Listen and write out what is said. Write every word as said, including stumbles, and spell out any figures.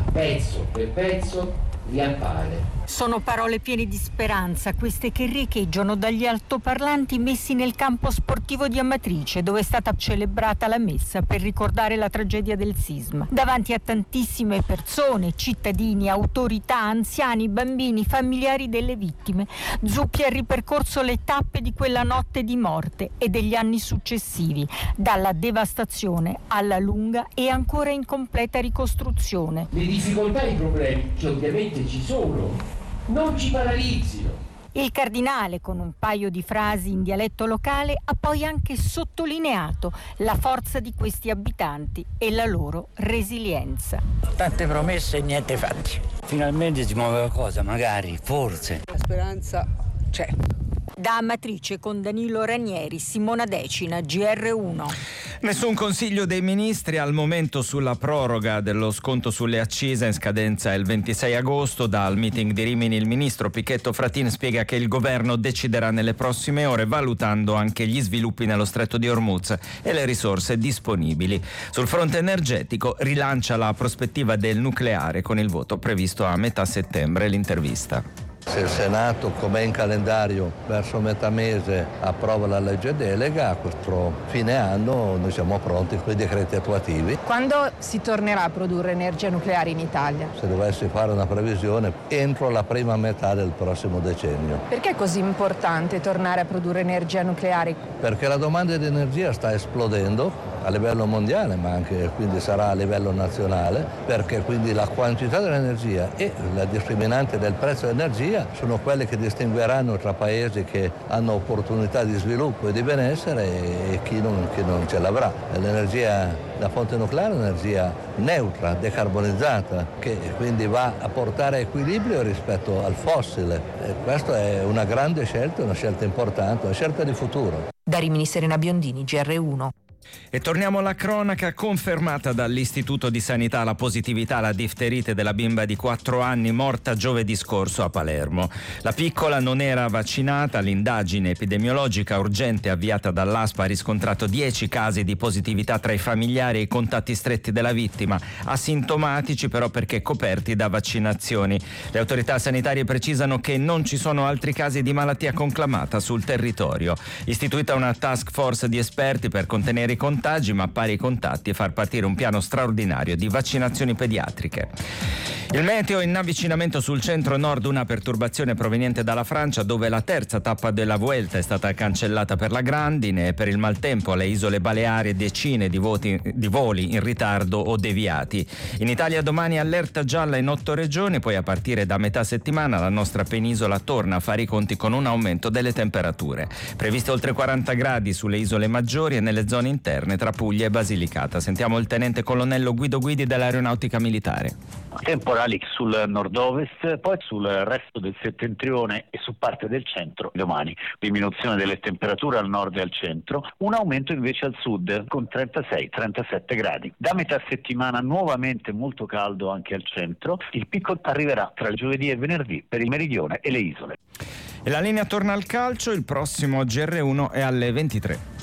pezzo per pezzo riappare. Sono parole piene di speranza, queste che riecheggiano dagli altoparlanti messi nel campo sportivo di Amatrice, dove è stata celebrata la messa per ricordare la tragedia del sisma. Davanti a tantissime persone, cittadini, autorità, anziani, bambini, familiari delle vittime, Zuppi ha ripercorso le tappe di quella notte di morte e degli anni successivi, dalla devastazione alla lunga e ancora incompleta ricostruzione. Le difficoltà e i problemi, che ovviamente ci sono, non ci paralizzino. Il cardinale, con un paio di frasi in dialetto locale, ha poi anche sottolineato la forza di questi abitanti e la loro resilienza. Tante promesse e niente fatti. Finalmente si muove qualcosa, magari, forse. La speranza c'è. Da Amatrice con Danilo Ranieri, Simona Decina, G R uno. Nessun Consiglio dei Ministri al momento sulla proroga dello sconto sulle accise in scadenza il ventisei agosto. Dal meeting di Rimini il ministro Pichetto Fratin spiega che il governo deciderà nelle prossime ore, valutando anche gli sviluppi nello stretto di Hormuz e le risorse disponibili. Sul fronte energetico rilancia la prospettiva del nucleare con il voto previsto a metà settembre. L'intervista. Se il Senato, come in calendario, verso metà mese approva la legge delega, a questo fine anno noi siamo pronti con i decreti attuativi. Quando si tornerà a produrre energia nucleare in Italia? Se dovessi fare una previsione, entro la prima metà del prossimo decennio. Perché è così importante tornare a produrre energia nucleare? Perché la domanda di energia sta esplodendo a livello mondiale, ma anche quindi sarà a livello nazionale, perché quindi la quantità dell'energia e la discriminante del prezzo dell'energia sono quelle che distingueranno tra paesi che hanno opportunità di sviluppo e di benessere e chi non, chi non ce l'avrà. L'energia da fonte nucleare è un'energia neutra, decarbonizzata, che quindi va a portare equilibrio rispetto al fossile. E questa è una grande scelta, una scelta importante, una scelta di futuro. Da Rimini, Serena Biondini, G R uno. E torniamo alla cronaca. Confermata dall'Istituto di Sanità la positività alla difterite della bimba di quattro anni morta giovedì scorso a Palermo. La piccola non era vaccinata. L'indagine epidemiologica urgente avviata dall'A S P ha riscontrato dieci casi di positività tra i familiari e i contatti stretti della vittima, asintomatici però perché coperti da vaccinazioni. Le autorità sanitarie precisano che non ci sono altri casi di malattia conclamata sul territorio. Istituita una task force di esperti per contenere i contagi, mappare i contatti e far partire un piano straordinario di vaccinazioni pediatriche. Il meteo in avvicinamento sul centro-nord, una perturbazione proveniente dalla Francia, dove la terza tappa della Vuelta è stata cancellata per la grandine, e per il maltempo alle isole Baleari decine di, voti, di voli in ritardo o deviati. In Italia domani allerta gialla in otto regioni, poi a partire da metà settimana la nostra penisola torna a fare i conti con un aumento delle temperature. Previste oltre quaranta gradi sulle isole maggiori e nelle zone interne tra Puglia e Basilicata. Sentiamo il tenente colonnello Guido Guidi dell'Aeronautica Militare. Temporali sul nord-ovest, poi sul resto del settentrione e su parte del centro domani. Diminuzione delle temperature al nord e al centro, un aumento invece al sud con trentasei trentasette gradi. Da metà settimana nuovamente molto caldo anche al centro, il picco arriverà tra il giovedì e venerdì per il meridione e le isole. E la linea torna al calcio, il prossimo G R uno è alle ventitré.